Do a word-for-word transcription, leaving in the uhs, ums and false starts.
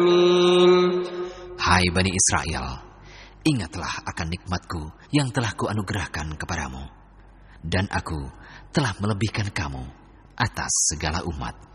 Hai Bani Israel, ingatlah akan nikmatku yang telah kuanugerahkan kepadamu. Dan aku telah melebihkan kamu atas segala umat.